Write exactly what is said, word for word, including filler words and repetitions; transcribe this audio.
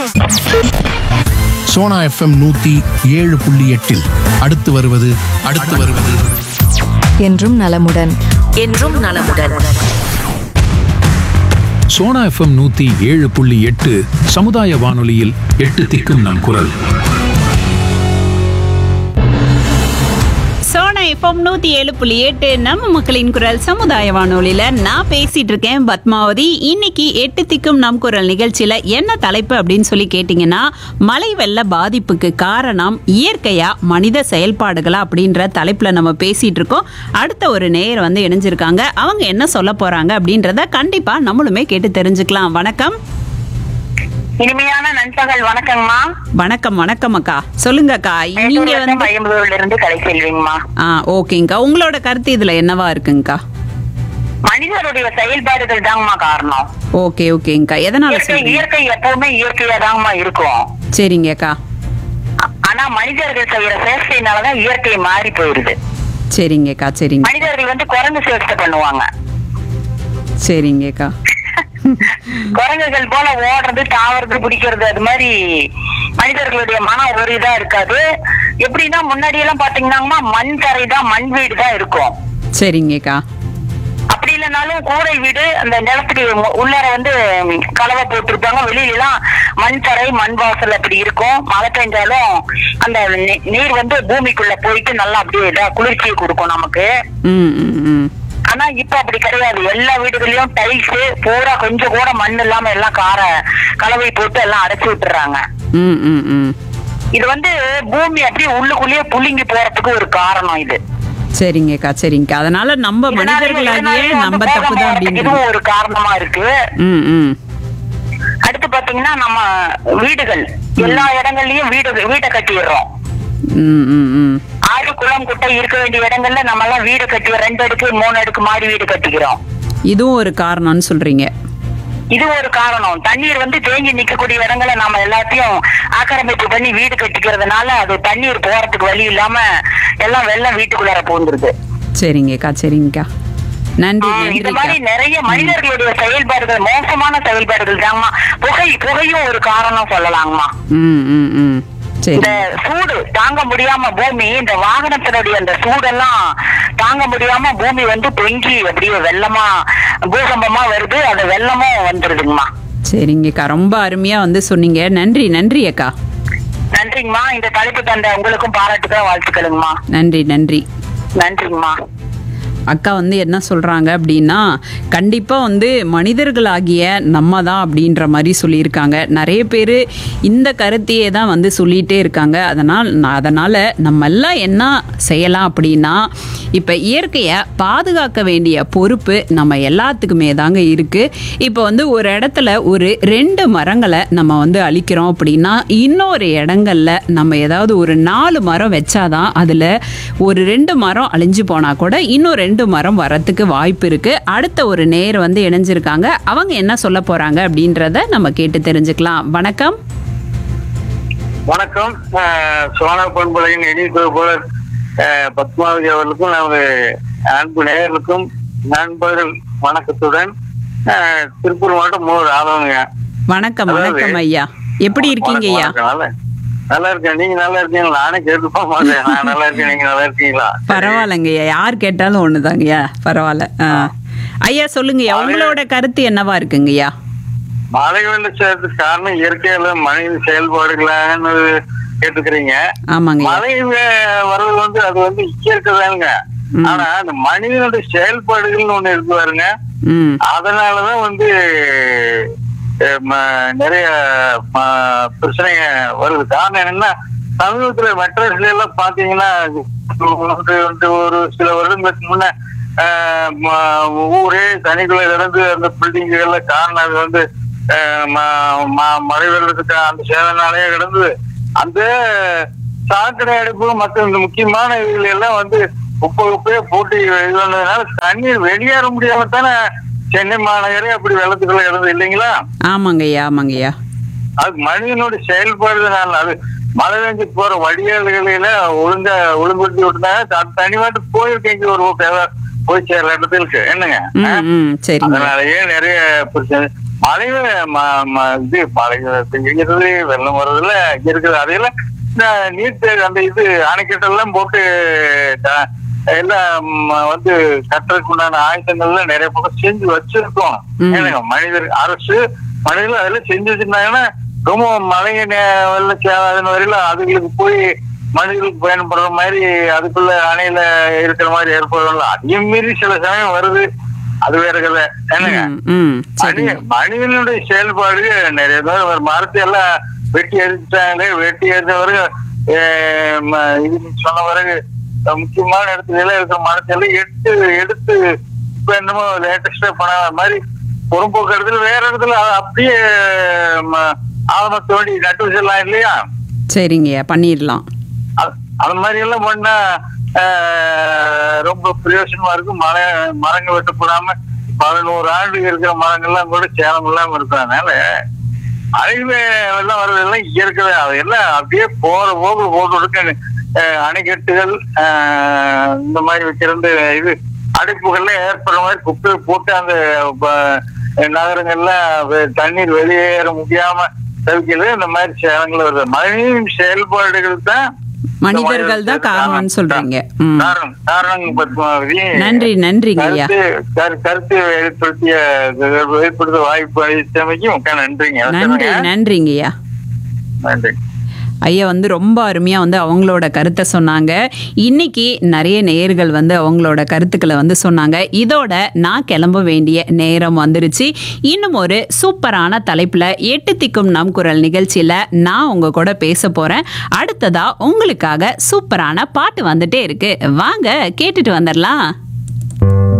Sona FM நூத்தி ஏழு புள்ளி எட்டில் அடுத்து வருவது அடுத்து வருவது என்றும் நலமுடன் என்றும் நலமுடன். சோனா எஃப்எம் நூத்தி ஏழு புள்ளி எட்டு சமுதாய வானொலியில் எட்டு திக்கும் நம் குரல். சோனா எஃப்எம் நூத்தி ஏழு புள்ளி எட்டு நம்ம மக்களின் குரல் சமுதாய வானொலியில நான் பேசிட்டு இருக்கேன் பத்மாவதி. இன்னைக்கு எட்டு திக்கும் நம் குரல் நிகழ்ச்சியில என்ன தலைப்பு அப்படின்னு சொல்லி கேட்டீங்கன்னா, மழை வெள்ள பாதிப்புக்கு காரணம் இயற்கையா மனித செயல்பாடுகளா அப்படின்ற தலைப்புல நம்ம பேசிட்டு இருக்கோம். அடுத்த ஒரு நேயர் வந்து இணைஞ்சிருக்காங்க. அவங்க என்ன சொல்ல போறாங்க அப்படின்றத கண்டிப்பா நம்மளுமே கேட்டு தெரிஞ்சுக்கலாம். வணக்கம். இனிமையான நண்பகல் வணக்கங்கம்மா. வணக்கம் வணக்கம் அக்கா. சொல்லுங்க அக்கா. நீங்க வந்து ஐம்பதுல இருந்து கலை செல்வீங்கம்மா. ஆ ஓகேங்கக்கா. உங்களோட கருத்து இதுல என்னவா இருக்குங்கக்கா? மனிதருடைய செயல்பாடுகள் தாங்கம்மா காரணம். ஓகே ஓகேங்கக்கா. எதனால சொல்றீங்க? இயற்கை எப்பவுமே இயற்கையா தாங்கம்மா இருக்கும். சரிங்க அக்கா. ஆனா மனிதர்கள் செய்யற சேஷ்டையினாலதான் இயற்கை மாறி போயிருது. சரிங்க அக்கா. சரிங்க. மனிதர்கள் வந்து குரங்கு சேஷ்டை பண்ணுவாங்க. சரிங்க அக்கா. குரங்குகள் போல ஓடுறது, தாவறது, பிடிக்கிறது, அது மாதிரி மனிதர்களுடைய மனம் ஒரு இதா இருக்காது. எப்படின்னா முன்னாடி எல்லாம் பாத்தீங்கன்னா மண் தரை தான், மண் வீடு தான் இருக்கும். சரிங்கக்கா. அப்படி இல்லைனாலும் கூரை வீடு, அந்த நிலத்துக்கு உள்ளார வந்து கலவை போட்டிருப்பாங்க. வெளியில எல்லாம் மண் தரை, மண் வாசல் அப்படி இருக்கும். மழை பெஞ்சாலும் அந்த நீர் வந்து பூமிக்குள்ள போயிட்டு நல்லா அப்படியே இதா குளிர்ச்சியை கொடுக்கும் நமக்கு. ம் ம் ம் ஆனா இப்ப அப்படி கிடையாது. எல்லா வீடுகளையும் டைல்ஸ் பூரா, கொஞ்சம் கூட மண் இல்லாம எல்லாம் கார கலவை போட்டு எல்லாம் அடைச்சு விட்டுறாங்க. ம் ம் ம் இது வந்து பூமி அப்படியே உள்ளுக்குள்ளேயே புளிங்கி போறதுக்கு ஒரு காரணம் இது. சரிங்கக்கா. சரிங்கக்கா. அதனால நம்ம மனிதர்களாகியே நம்ம தப்புதான் அப்படின்னு இதுவும் ஒரு காரணமா இருக்கு. ம் ம் அடுத்து பாத்தீங்கன்னா நம்ம வீடுகள் எல்லா இடங்கள்லயும் வீடு வீட்டை கட்டிடுறோம். ம் ம் ம் ஆறு குளம் குட்டை இருக்க வேண்டிய இடங்கள்ல நம்ம எல்லாம் வீடு கட்டி ரெண்டு அடுக்கு மூணு அடுக்கு மாடி வீடு கட்டிக்கிறோம். இதுவும் ஒரு காரணம்னு சொல்றீங்க. இது ஒரு காரணம். தண்ணீர் வந்து தேங்கி நிக்கக்கூடிய இடங்களை நம்ம எல்லாத்தையும் ஆக்கிரமிப்பு பண்ணி வீடு கட்டிக்கிறதுனால அது தண்ணீர் போறதுக்கு வழி இல்லாம எல்லாம் வெள்ளம் வீட்டுக்குள்ளார போந்துருது. சரிங்கக்கா. சரிங்கக்கா. நன்றி. இந்த மாதிரி நிறைய மனிதர்களுடைய செயல்பாடுகள், மோசமான செயல்பாடுகள் தாங்கம்மா. புகை புகையும் ஒரு காரணம் சொல்லலாங்கம்மா. ம் ம் ம் இந்த சூடு தாங்க முடியாம பூமி, இந்த வாகனத்தினுடைய அந்த சூடெல்லாம் தாங்க முடியாம பூமி வந்து பொங்கி அப்படியே வெள்ளமா பூகம்பமா வருது. அது வெள்ளமும் வந்துருதுங்கம்மா. சரிங்கக்கா. ரொம்ப அருமையா வந்து சொன்னீங்க. நன்றி நன்றி அக்கா. நன்றிங்கம்மா. இந்த தலைப்பு தந்த உங்களுக்கும் பாராட்டுக்கள், வாழ்த்துக்களுங்கம்மா. நன்றி நன்றி நன்றிங்கம்மா. அக்கா வந்து என்ன சொல்கிறாங்க அப்படின்னா, கண்டிப்பாக வந்து மனிதர்களாகிய நம்ம தான் அப்படின்ற மாதிரி சொல்லியிருக்காங்க. நிறைய பேர் இந்த கருத்தையே தான் வந்து சொல்லிகிட்டே இருக்காங்க. அதனால் அதனால் நம்ம எல்லாம் என்ன செய்யலாம் அப்படின்னா, இப்போ இயற்கையை பாதுகாக்க வேண்டிய பொறுப்பு நம்ம எல்லாத்துக்குமே தாங்க இருக்குது. இப்போ வந்து ஒரு இடத்துல ஒரு ரெண்டு மரங்களை நம்ம வந்து அழிக்கிறோம் அப்படின்னா, இன்னொரு இடங்கள்ல நம்ம ஏதாவது ஒரு நாலு மரம் வச்சாதான் அதில் ஒரு ரெண்டு மரம் அழிஞ்சு போனால் கூட இன்னும் ரெண்டு மரம் வரத்துக்கு வாய்ப்பு இருக்கு. அடுத்த ஒரு நேர் வந்து இணைஞ்சிருக்காங்க. அவங்க என்ன சொல்ல போறாங்க அப்படின்றத நம்ம கேட்டு தெரிஞ்சுக்கலாம். வணக்கம். வணக்கம். சோனா பண்பலையின் எடிட்டர் போல பத்மாவதி அவர்களுக்கும் நமது அன்பு நேயர்களுக்கும் நண்பர்கள் வணக்கத்துடன் திருப்பூர் மாவட்டம் மூணு ஆதவங்க. வணக்கம் வணக்கம் ஐயா. எப்படி இருக்கீங்க ஐயா? நல்லா இருக்கேன். நீங்க நல்லா இருக்கீங்களா? நானே கேட்டுப்பா மாட்டேன். நான் நல்லா இருக்கேன். நீங்க நல்லா இருக்கீங்களா? பரவாயில்லங்க ஐயா. யார் கேட்டாலும் ஒண்ணுதாங்கய்யா. பரவாயில்ல. ஐயா சொல்லுங்க, உங்களோட கருத்து என்னவா இருக்குங்கய்யா? மழை வெள்ள சேர்த்துக்கு காரணம் இயற்கையில மனித செயல்பாடுகளான்னு கேட்டுக்கிறீங்க. ஆமாங்க. மழை வர்றது வந்து அது வந்து இயற்கை தானுங்க. ஆனா அந்த மனிதனுடைய செயல்பாடுகள்னு ஒண்ணு இருக்கு பாருங்க. அதனாலதான் வந்து நிறைய பிரச்சனைங்க வருது. காரணம் என்னன்னா, சமீபத்துல மெட்ராஸ்ல எல்லாம் பாத்தீங்கன்னா ஒரு சில வருடங்களுக்கு முன்ன ஊரே தனிக்குள்ள கிடந்து அந்த பில்டிங்குகள்ல காரணம் அது வந்து மழை வெள்ளத்துக்கு அந்த சேதனாலேயே கிடந்தது. அந்த சாக்கடை அடைப்பு மற்ற இந்த முக்கியமான இதுல எல்லாம் வந்து உப்பு உப்பையே போட்டு இது வந்ததுனால தண்ணீர் வெளியேற முடியாம தானே சென்னை மாநகரே அப்படி வெள்ளத்துக்குள்ள கிடந்தது இல்லைங்களா? ஆமாங்கய்யா ஆமாங்கய்யா. அது மனிதனுடைய செயல்பாடுனால அது மழை பெஞ்சு போற வடிகால்களில ஒழுங்கா ஒழுங்குபடுத்தி விட்டுனாங்க தனி மாட்டு போயிருக்கீங்க ஒரு போய் சேர்ற இடத்துக்கு என்னங்க. அதனாலயே நிறைய பிரச்சனை. மழையில ம- ம- இது மழை பெய்கிறது, வெள்ளம் வர்றதுல இருக்குது. அதையெல்லாம் இந்த நீர் தேக்க அந்த இது அணைக்கட்டெல்லாம் போட்டு ட- எல்லாம் ம- வந்து கட்டுறதுக்கு உண்டான ஆயுதங்கள்லாம் நிறைய பக்கம் செஞ்சு வச்சிருக்கோம். ம். ஏன்னா மனிதர் அரசு மனிதர்கள் அதெல்லாம் செஞ்சு வச்சிருந்தாங்கன்னா ரொம்ப மழை நே- வெள்ளம் சேதாரம் வரையில அதுகளுக்கு போய் மனிதர்களுக்கு பயன்படுற மாதிரி அதுக்குள்ள அணையில இருக்கிற மாதிரி ஏற்படுறோம்ல, அதையும் மீறி சில சமயம் வருது. அது வேற கதை என்னங்க. ம், ம், சரிங்க. மனி- மனிதனுடைய செயல்பாடு நிறைய பேர் ஒரு மரத்தை எல்லாம் வெட்டி எரிஞ்சிட்டாங்களே, வெட்டி எரிஞ்ச பிறகு அஹ், ம- இது நீ சொன்ன பிறகு முக்கியமான இடத்துல எல்லாம் இருக்கிற மரத்தை எல்லாம் எடுத்து எடுத்து இப்ப என்னமோ லேட்டஸ்டா பண்ண மாதிரி புறம்போக்கு இடத்துல வேற இடத்துல அதை அப்படியே ம- ஆழமா தோண்டி நட்டு வச்சிடலாம் இல்லையா? சரிங்கய்யா, பண்ணிடலாம். அது- அது மாதிரி எல்லாம் பண்ணா ஆஹ், ரொம்ப பிரயோஜனமா இருக்கும். மர மரங்கள் வெட்டப்படாம பதினோரு ஆண்டு இருக்கிற மரங்கள்லாம் கூட சேலம் இல்லாம இருக்கும். அதனால அழிவு எல்லாம் வர்றதெல்லாம் இயற்கை. அதெல்லாம் அப்படியே போற போக்கு போட்டு கொடுக்க அணைக்கட்டுகள் ஆஹ், இந்த மாதிரி வைக்கிறது இது அடைப்புகள்ல ஏற்படுற மாதிரி குப்பையை போட்டு அந்த ப- நகரங்கள்ல வெ- தண்ணீர் வெளியேற முடியாம தவிக்கிறது. இந்த மாதிரி சேலங்கள் வருது. மனிதனின் செயல்பாடுகள் தான் மனிதர்கள் தான் காரணம்னு சொல்றீங்க. ம். காரணம் காரணம் பத்மாவதி. நன்றி, நன்றிங்க ஐயா. கருத்து கரு- கருத்து வெளிப்படுத்திய வெளிப்படுத்த வாய்ப்பு அளித்தமைக்கு மிக்க நன்றிங்க. நன்றி, நன்றிங்கய்யா. நன்றி. ஐயா வந்து ரொம்ப அருமையாக வந்து அவங்களோட கருத்தை சொன்னாங்க. இன்னைக்கு நிறைய நேயர்கள் வந்து அவங்களோட கருத்துக்களை வந்து சொன்னாங்க. இதோட நான் கிளம்ப வேண்டிய நேரம் வந்துருச்சு. இன்னும் ஒரு சூப்பரான தலைப்பில் எட்டு திக்கும் நம் குரல் நிகழ்ச்சியில் நான் உங்க கூட பேச போகிறேன். அடுத்ததா உங்களுக்காக சூப்பரான பாட்டு வந்துட்டே இருக்கு. வாங்க கேட்டுட்டு வந்துடலாம்.